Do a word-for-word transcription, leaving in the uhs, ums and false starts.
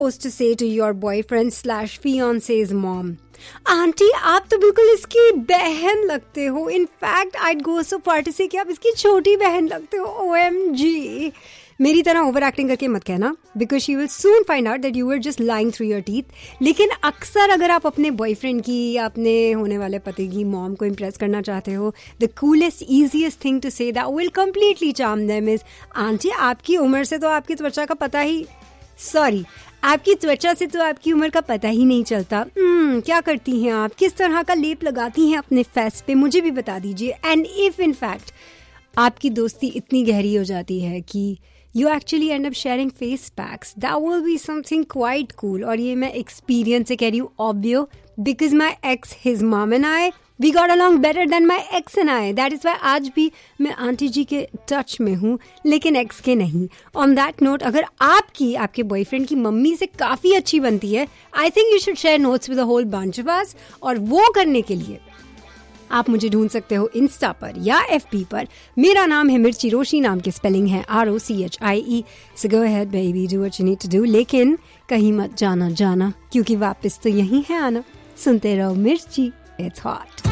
to say to your boyfriend slash fiance's mom, aunty आप तो बिल्कुल इसकी बहन लगते हो. In fact, I'd go so far to say कि आप इसकी छोटी बहन लगते हो. O M G. मेरी तरह ओवर एक्टिंग करके मत कहना, because she will soon find out that you were just lying through your teeth. लेकिन अक्सर अगर आप अपने बॉयफ्रेंड की या अपने होने वाले पति की मॉम को इम्प्रेस करना चाहते हो, the coolest easiest thing to say that will completely charm them is, aunty आपकी उम्र से तो आपकी त्वचा का पता ही सॉरी आपकी त्वचा से तो आपकी उम्र का पता ही नहीं चलता. hmm, क्या करती हैं आप, किस तरह का लेप लगाती हैं अपने फेस पे, मुझे भी बता दीजिए. एंड इफ इन फैक्ट आपकी दोस्ती इतनी गहरी हो जाती है कि you actually end up sharing face packs, that will be something quite cool. और ये मैं experience से कह रही हूँ, obvio, because my ex, his mom and I, we got along better than my ex and I. That is why आज भी मैं आंटी जी के टच में हूँ, लेकिन एक्स के नहीं. On that note, अगर आपकी आपके बॉयफ्रेंड की मम्मी से काफ़ी अच्छी बनती है, I think you should share notes with a whole bunch of us. और वो करने के लिए आप मुझे ढूंढ सकते हो इंस्टा पर या एफ बी पर. मेरा नाम है मिर्ची रोशी, नाम की स्पेलिंग है R O C H I E. So go ahead baby, do what you need to do. लेकिन कहीं मत जाना जाना, क्योंकि वापस तो यहीं है आना. सुनते रहो मिर्ची, इट्स हॉट.